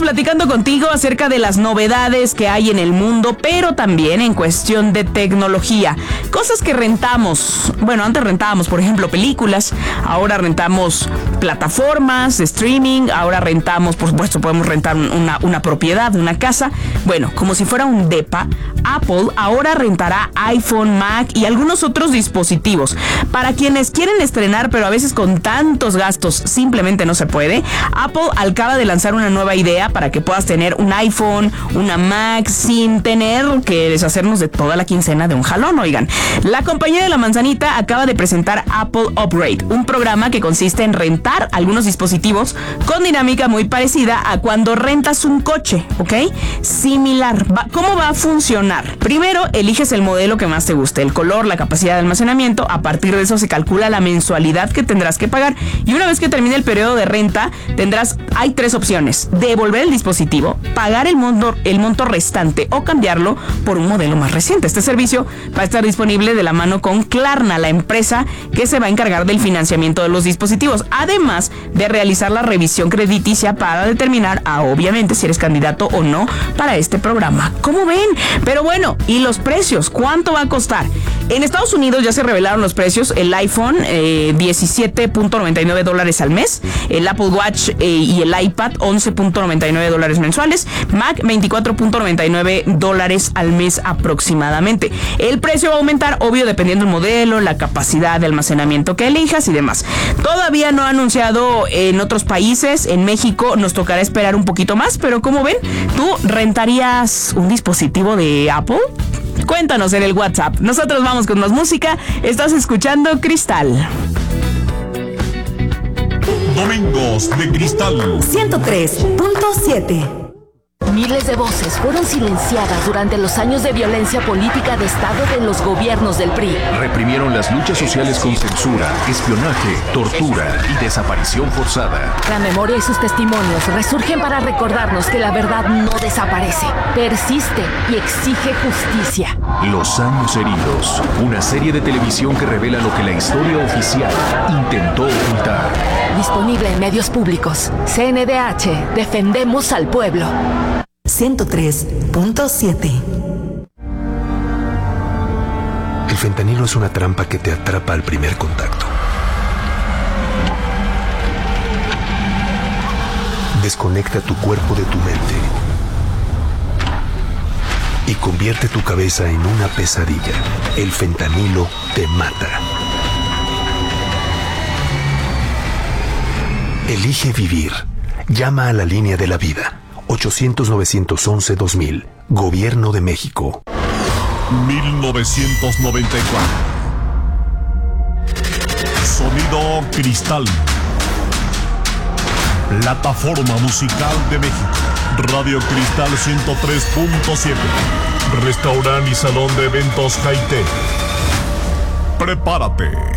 platicando contigo acerca de las novedades que hay en el mundo, pero también en cuestión de tecnología. Cosas que rentamos. Bueno, antes rentábamos, por ejemplo, películas. Ahora rentamos plataformas de streaming. Ahora rentamos, por supuesto, podemos rentar una propiedad, una casa. Bueno, como si fuera un depa, Apple ahora rentará iPhone, Mac y algunos otros dispositivos. Para quienes quieren estrenar, pero a veces con tantos gastos simplemente no se puede, Apple acaba de lanzar una nueva idea para que puedas tener un iPhone, una Mac, sin tener que deshacernos de toda la quincena de un jalón, oigan. La compañía de la manzanita acaba de presentar Apple Upgrade, un programa que consiste en rentar algunos dispositivos con dinámica muy parecida a cuando rentas un coche, ¿ok? Similar. ¿Cómo va a funcionar? Primero, eliges el modelo que más te guste, el color, la capacidad de almacenamiento. A partir de eso se calcula la mensualidad que tendrás que pagar, y una vez que termine el periodo de renta, hay 3 opciones: devolver el dispositivo, pagar el monto restante o cambiarlo por un modelo más reciente. Este servicio va a estar disponible de la mano con Klarna, la empresa que se va a encargar del financiamiento de los dispositivos, además de realizar la revisión crediticia para determinar, obviamente, si eres candidato o no para este programa. ¿Cómo ven? Pero bueno, ¿y los precios? ¿Cuánto va a costar? En Estados Unidos ya se revelaron los precios. El iPhone, $17.99 al mes. El Apple Watch y el iPad, $11.99 mensuales. Mac, $24.99 al mes aproximadamente. El precio va a aumentar, obvio, dependiendo del modelo, la capacidad de almacenamiento que elijas y demás. Todavía no ha anunciado en otros países. En México nos tocará esperar un poquito más, pero ¿cómo ven? ¿Tú rentarías un dispositivo de Apple? Cuéntanos en el WhatsApp. Nosotros vamos con más música. Estás escuchando Cristal. Domingos de Cristal 103.7. Miles de voces fueron silenciadas durante los años de violencia política de Estado de los gobiernos del PRI. Reprimieron las luchas sociales con censura, espionaje, tortura y desaparición forzada. La memoria y sus testimonios resurgen para recordarnos que la verdad no desaparece, persiste y exige justicia. Los años heridos, una serie de televisión que revela lo que la historia oficial intentó ocultar. Disponible en medios públicos. CNDH, defendemos al pueblo. 103.7. El fentanilo es una trampa que te atrapa al primer contacto. Desconecta tu cuerpo de tu mente y convierte tu cabeza en una pesadilla. El fentanilo te mata. Elige vivir. Llama a la línea de la vida. 800-911-2000. Gobierno de México. 1994. Sonido Cristal. Plataforma musical de México. Radio Cristal 103.7. Restaurante y salón de eventos Jaite. Prepárate